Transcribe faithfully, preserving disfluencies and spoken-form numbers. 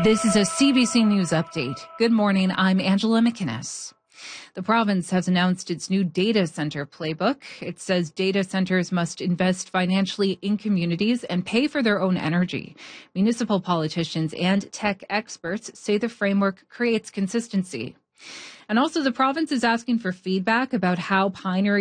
This is a C B C News update. Good morning, I'm Angela McInnes. The province has announced its new data center playbook. It says data centers must invest financially in communities and pay for their own energy. Municipal politicians and tech experts say the framework creates consistency. And also, the province is asking for feedback about how Pinery